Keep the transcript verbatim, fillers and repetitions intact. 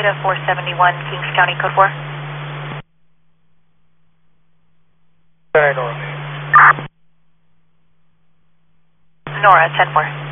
Ida four seventy-one, Kings County, code four. Sorry, Nora. Nora, ten four.